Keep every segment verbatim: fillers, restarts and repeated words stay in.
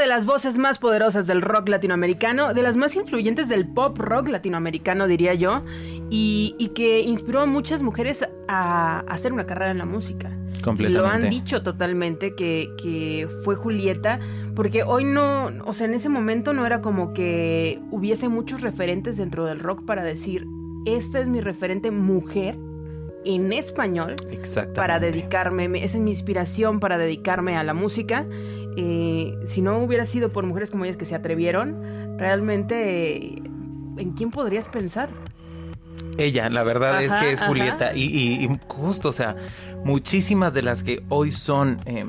las voces más poderosas del rock latinoamericano, de las más influyentes del pop rock latinoamericano, diría yo, y, y que inspiró a muchas mujeres a, a hacer una carrera en la música. Completamente. Lo han dicho totalmente que, que fue Julieta, porque hoy no, o sea, en ese momento no era como que hubiese muchos referentes dentro del rock para decir, esta es mi referente mujer en español para dedicarme, esa es mi inspiración para dedicarme a la música. Eh, si no hubiera sido por mujeres como ellas que se atrevieron, realmente, ¿en quién podrías pensar? Ella, la verdad Ajá, es que es ajá. Julieta y, y, y justo, o sea, muchísimas de las que hoy son eh,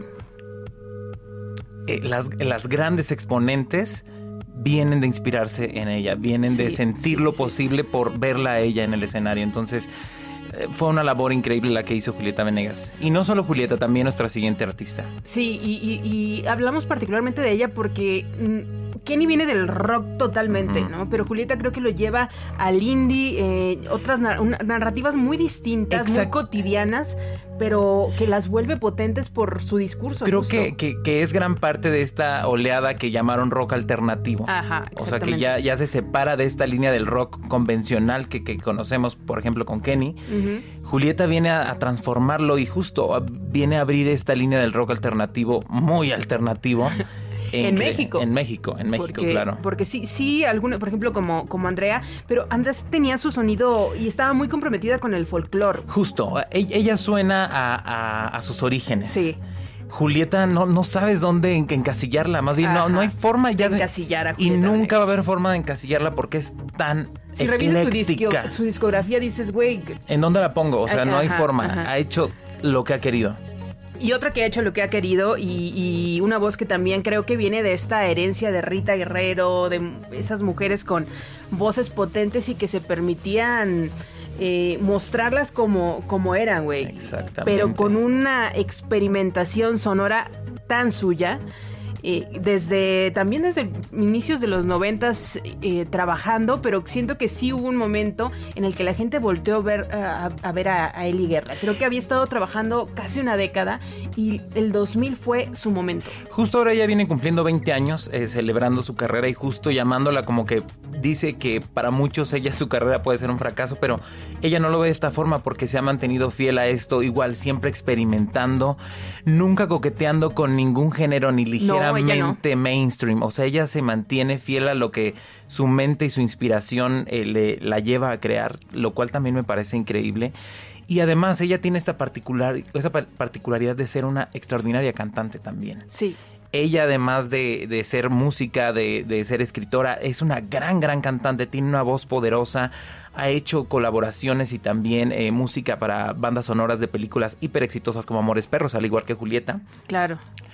eh, las, las grandes exponentes vienen de inspirarse en ella, vienen Sí, de sentir sí, lo sí, posible por verla a ella en el escenario. Entonces, eh, fue una labor increíble la que hizo Julieta Venegas. Y no solo Julieta, también nuestra siguiente artista. Sí, y, y, y hablamos particularmente de ella porque mm, Kenny viene del rock totalmente, Uh-huh. ¿no? Pero Julieta creo que lo lleva al indie, eh, otras nar- una- narrativas muy distintas, muy Exacto. cotidianas, pero que las vuelve potentes por su discurso. Creo justo. que, que, que es gran parte de esta oleada que llamaron rock alternativo. Ajá, O sea, que exactamente. ya, ya se separa de esta línea del rock convencional que, que conocemos, por ejemplo, con Kenny. Ujú. Julieta viene a, a transformarlo y justo a- viene a abrir esta línea del rock alternativo, muy alternativo. En cre- México. En México, en México, porque, claro. Porque sí, sí, alguna, por ejemplo, como, como Andrea, pero Andrea tenía su sonido y estaba muy comprometida con el folclore. Justo, e- ella suena a, a- a sus orígenes. Sí. Julieta, no, no sabes dónde en- encasillarla, más bien no, Ajá. no hay forma ya De de encasillar a y Julieta nunca Venegas. va a haber forma de encasillarla porque es tan Si revisas su, disco, ecléctica. su discografía, dices, güey. ¿En dónde la pongo? O sea, no hay Ajá, forma. ajá. Ha hecho lo que ha querido. Y otra que ha hecho lo que ha querido y, y una voz que también creo que viene de esta herencia de Rita Guerrero, de esas mujeres con voces potentes y que se permitían eh, mostrarlas como, como eran, güey. Exactamente. Pero con una experimentación sonora tan suya. Eh, desde también desde inicios de los noventas eh, trabajando, pero siento que sí hubo un momento en el que la gente volteó a ver a, a ver a, a Eli Guerra. Creo que había estado trabajando casi una década y el dos mil fue su momento. Justo ahora ella viene cumpliendo veinte años, eh, celebrando su carrera y justo llamándola como que dice que para muchos ella su carrera puede ser un fracaso, pero ella no lo ve de esta forma porque se ha mantenido fiel a esto, igual siempre experimentando, nunca coqueteando con ningún género ni ligeramente no. mainstream. O sea, ella se mantiene fiel a lo que su mente y su inspiración eh, le, la lleva a crear, lo cual también me parece increíble. Y además ella tiene esta particular, esta particularidad de ser una extraordinaria cantante también. Sí. Ella, además de, de ser música, de, de ser escritora, es una gran, gran cantante, tiene una voz poderosa, ha hecho colaboraciones y también eh, música para bandas sonoras de películas hiper exitosas como Amores Perros, al igual que Julieta. Claro.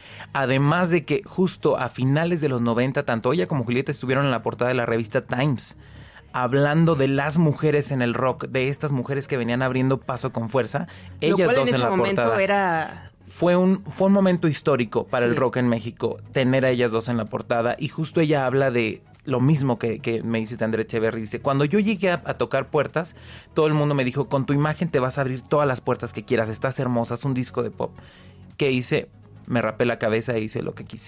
Además de que justo a finales de los noventa, tanto ella como Julieta estuvieron en la portada de la revista Times, hablando de las mujeres en el rock, de estas mujeres que venían abriendo paso con fuerza. Lo Ellas cual dos en en ese la momento portada. era... Fue un, fue un momento histórico para Sí. el rock en México, tener a ellas dos en la portada. Y justo ella habla de lo mismo que, que me dice Andrea Echeverry. Dice, cuando yo llegué a, a tocar puertas, todo el mundo me dijo, con tu imagen te vas a abrir todas las puertas que quieras, estás hermosa, es un disco de pop. ¿Qué hice? Me rapé la cabeza e hice lo que quise.